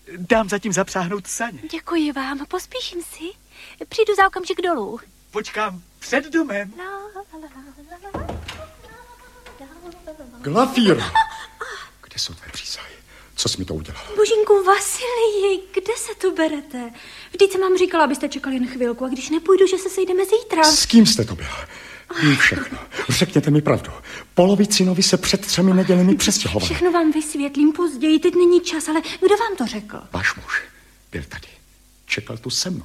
Dám zatím zapřáhnout saně. Děkuji vám, pospíším si. Přijdu za okamžik dolů. Počkám před domem. Glafír! Kde jsou tvé přísahy? Co jsi mi to udělal? Božínku Vasilii, kde se tu berete? Vždyť jsem vám říkala, abyste čekali jen chvilku, a když nepůjdu, že se sejdeme zítra. S kým jste to byla? Vím všechno. Řekněte mi pravdu. Polovicinovi se před 3 nedělemi přestěhoval. Všechno vám vysvětlím později, teď není čas, ale kdo vám to řekl? Váš muž byl tady. Čekal tu se mnou.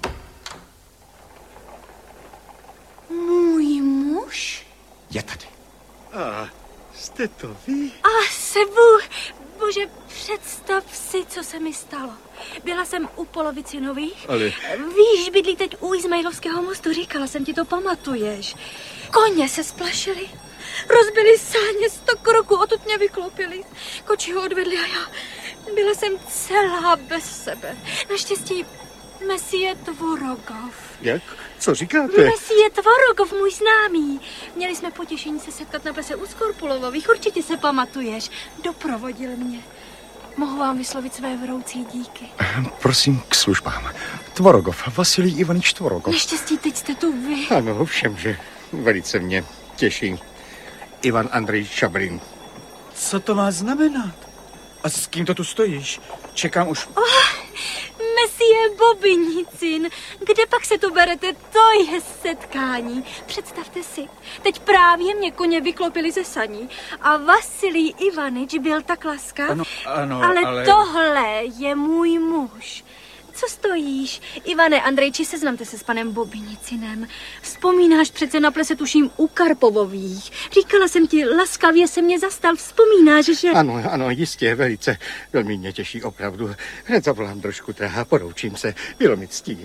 Můj muž? Je tady. A jste to vy? A Sebu, bože, představ si, co se mi stalo. Byla jsem u Polovicinových. Ale... Víš, bydlí teď u Izmailovského mostu, říkala jsem ti, to pamatuješ. Koně se splašili, rozbili sáně, 100 kroků, odtud mě vyklopili. Koči ho odvedli a já byla jsem celá bez sebe. Naštěstí Messie Tvorogov. Jak? Co říkáte? Messie Tvorogov, můj známý. Měli jsme potěšení se setkat na plese u Skorpulovových, určitě se pamatuješ. Doprovodil mě. Mohu vám vyslovit své vroucí díky. Prosím, k službám. Tvorogov, Vasilij Ivanič Tvorogov. Naštěstí teď jste tu vy. Ano, ovšem, že velice mě těší. Ivan Andrej Šabrin. Co to má znamenat? A s kým to tu stojíš? Čekám už... Messie Bobinicin, kde pak se tu berete? To je setkání. Představte si, teď právě mě koně vyklopili ze saní a Vasilij Ivanič byl tak laskav. Ano, ale tohle je můj muž. Co stojíš? Ivane Andrejči, seznamte se s panem Bobinicinem. Vzpomínáš přece na plese, tuším, u Karpovových. Říkala jsem ti, laskavě se mě zastal. Vzpomínáš, že... Ano, jistě, velice. Velmi mě těší opravdu. Hned zavolám trošku trhá, poroučím se. Bylo mi ctí.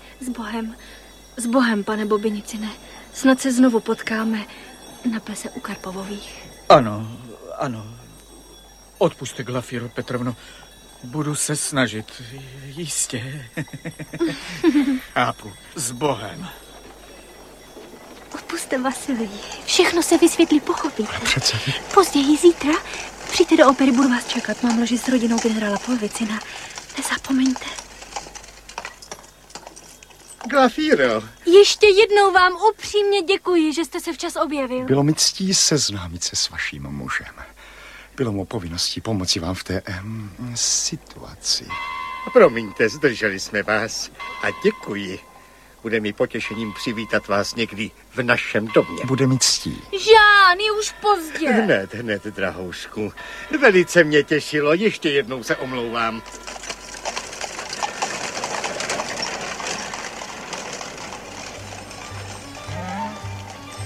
S Bohem, pane Bobinicine. Snad se znovu potkáme na plese u Karpovových. Ano. Odpuste, Glafiro Petrovno. Budu se snažit, jistě. Chápu, s Bohem. Odpuste, Vasilij. Všechno se vysvětlí, pochopíte. Přece. Později zítra přijďte do opery, budu vás čekat. Mám ložit s rodinou generála Polovicina. Nezapomeňte. Glafíro. Ještě jednou vám upřímně děkuji, že jste se včas objevil. Bylo mi ctí seznámit se s vaším mužem. Bylo mu povinností pomoci vám v té situaci. Promiňte, zdrželi jsme vás a děkuji. Bude mi potěšením přivítat vás někdy v našem domě. Bude mi ctí. Žán, je už pozdě. Hned, drahoušku. Velice mě těšilo, ještě jednou se omlouvám.